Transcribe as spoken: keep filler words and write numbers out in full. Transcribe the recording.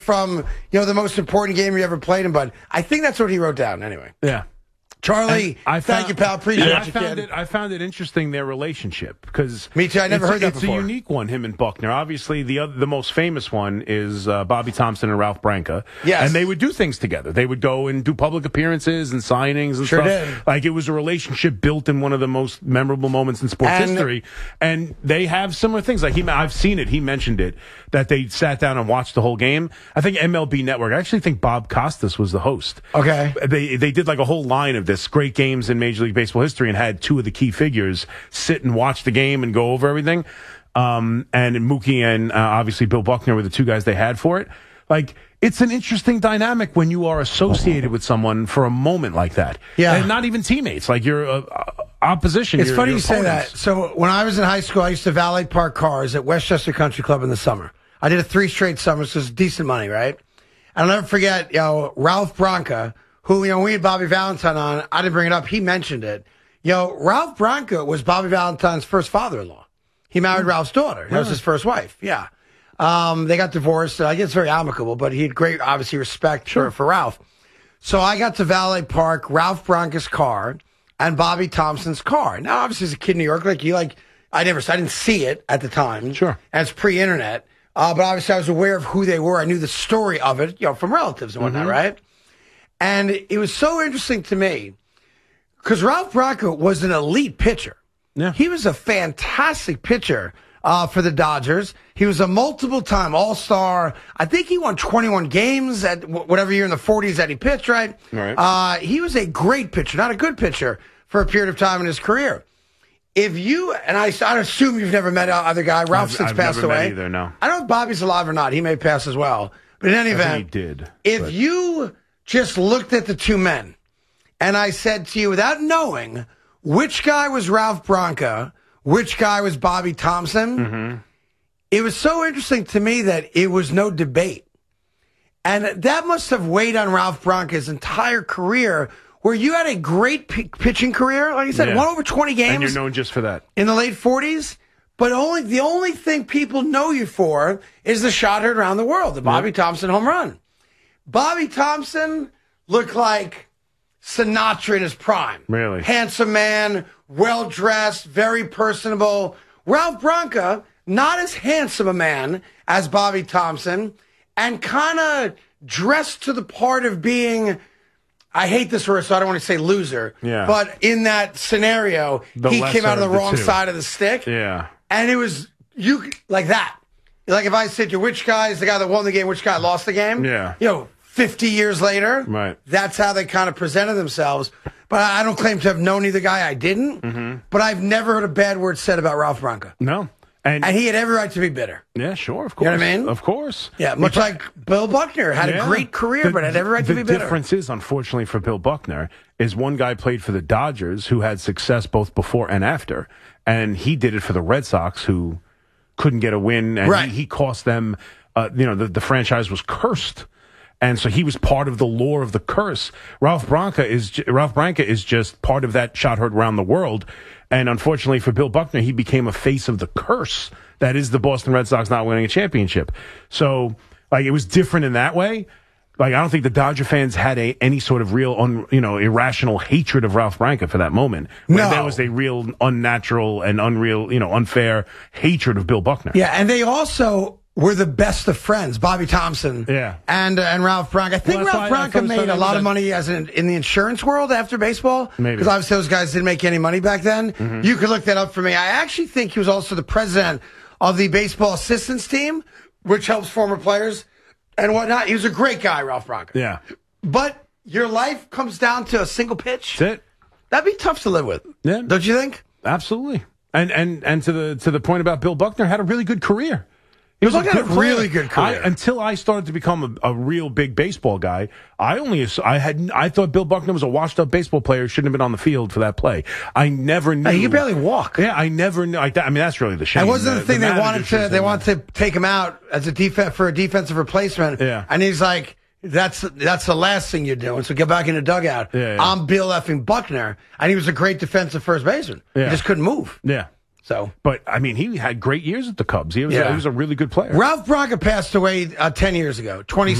from, you know, the most important game you ever played in, but I think that's what he wrote down anyway. Yeah. Charlie, I thank found, you, pal. Appreciate I you, found kid. it. I found it interesting, their relationship, because me too. I never heard a, that it's before. It's a unique one. Him and Buckner. Obviously, the other, the most famous one is uh, Bobby Thompson and Ralph Branca. Yes, and they would do things together. They would go and do public appearances and signings and sure stuff. Did. Like it was a relationship built in one of the most memorable moments in sports and, history. And they have similar things. Like he, I've seen it. He mentioned it that they sat down and watched the whole game. I think M L B Network. I actually think Bob Costas was the host. Okay, they they did like a whole line of this great games in Major League Baseball history and had two of the key figures sit and watch the game and go over everything. Um, and Mookie and uh, obviously Bill Buckner were the two guys they had for it. Like, it's an interesting dynamic when you are associated with someone for a moment like that. Yeah. And not even teammates, like your uh, opposition. It's your, funny your you say that. opponents. So when I was in high school, I used to valet park cars at Westchester Country Club in the summer. I did it three straight summers, so it's decent money, right? And I'll never forget, you know, Ralph Branca, who, you know, we had Bobby Valentine on. I didn't bring it up. He mentioned it. You know, Ralph Branca was Bobby Valentine's first father-in-law. He married Ralph's daughter. That was his first wife. Yeah. Um, they got divorced. I guess it's very amicable, but he had great, obviously, respect Sure. for, for Ralph. So I got to valet park Ralph Branca's car and Bobby Thompson's car. Now, obviously, as a kid in New York, like you, like, I never, I didn't see it at the time. Sure. And it's pre-internet. Uh, but obviously, I was aware of who they were. I knew the story of it, you know, from relatives and whatnot, Mm-hmm. right? And it was so interesting to me because Ralph Branca was an elite pitcher. Yeah. He was a fantastic pitcher uh, for the Dodgers. He was a multiple-time All-Star. I think he won twenty-one games at w- whatever year in the forties that he pitched, right? Right. Uh, he was a great pitcher, not a good pitcher, for a period of time in his career. If you, and I, I assume you've never met other guy, Ralph I've, since I've passed never away. Met either, no. I don't know if Bobby's alive or not. He may pass as well. But in any I event, think he did. if but. you just looked at the two men, and I said to you, without knowing which guy was Ralph Branca, which guy was Bobby Thompson, Mm-hmm. it was so interesting to me that it was no debate. And that must have weighed on Ralph Branca's entire career, where you had a great p- pitching career, like I said, Yeah. won over twenty games. And you're known just for that. In the late forties, but only the only thing people know you for is the shot heard around the world, the Bobby Yep. Thompson home run. Bobby Thompson looked like Sinatra in his prime. Really? Handsome man, well-dressed, very personable. Ralph Branca, not as handsome a man as Bobby Thompson, and kind of dressed to the part of being, I hate this word, so I don't want to say loser, Yeah. but in that scenario, The he came out lesser on the of the wrong two. side of the stick. Yeah. And it was, you like that. Like if I said to you, which guy is the guy that won the game, which guy lost the game? Yeah. You know, fifty years later, Right. that's how they kind of presented themselves. But I don't claim to have known either guy. I didn't. Mm-hmm. But I've never heard a bad word said about Ralph Branca. No. And, And he had every right to be bitter. yeah, sure, of course. You know what I mean? Of course. Yeah, much like Bill Buckner had Yeah. a great career, The- but had every right to the be bitter. difference is, unfortunately for Bill Buckner, is one guy played for the Dodgers who had success both before and after, and he did it for the Red Sox who couldn't get a win, and Right. he, he cost them. Uh, you know, the, the franchise was cursed, and so he was part of the lore of the curse. Ralph Branca is j- Ralph Branca is just part of that shot heard around the world, and unfortunately for Bill Buckner, he became a face of the curse that is the Boston Red Sox not winning a championship. So, like, it was different in that way. Like, I don't think the Dodger fans had a any sort of real, un, you know, irrational hatred of Ralph Branca for that moment. No. There was a real unnatural and unreal, you know, unfair hatred of Bill Buckner. Yeah, and they also were the best of friends, Bobby Thompson Yeah. and uh, and Ralph Branca. I think Well, that's Ralph why I Branca first made started a lot with of that. money as in, in the insurance world after baseball. Maybe. Because obviously those guys didn't make any money back then. Mm-hmm. You could look that up for me. I actually think he was also the president of the baseball assistance team, which helps former players and whatnot. He was a great guy, Ralph Branca. Yeah. But your life comes down to a single pitch. That's it. That'd be tough to live with. Yeah. Don't you think? Absolutely. And and and to the to the point about Bill Buckner, had a really good career. He was Buckner a had good a player. really good career. I, until I started to become a, a real big baseball guy, I only I had I thought Bill Buckner was a washed up baseball player, shouldn't have been on the field for that play. I never knew. Hey, he could barely walk. Yeah, I never knew. I, I mean, that's really the shame. And wasn't the, thing they manager wanted should to have they said wanted to take him out as a defense for a defensive replacement. Yeah. And he's like, That's that's the last thing you're doing. So get back in the dugout. Yeah, yeah. I'm Bill effing Buckner, and he was a great defensive first baseman. Yeah. He just couldn't move. that. Yeah. So, But, I mean, he had great years at the Cubs. He was, Yeah. he was a really good player. Ralph Branca passed away uh, ten years ago, twenty